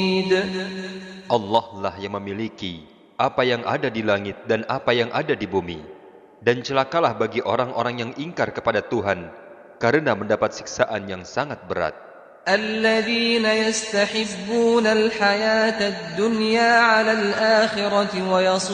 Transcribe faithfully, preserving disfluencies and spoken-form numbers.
Allah lah yang memiliki apa yang ada di langit dan apa yang ada di bumi. Dan celakalah bagi orang-orang yang ingkar kepada Tuhan karena mendapat siksaan yang sangat berat. الذين يستحبون الحياة الدنيا على الآخرة